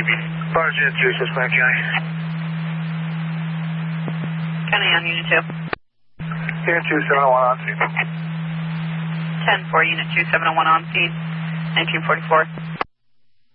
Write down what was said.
Barge Unit 2, suspect County. County on Unit 2. Unit 2, 701 on scene. 10-4, Unit 2, 701 on scene, 1944.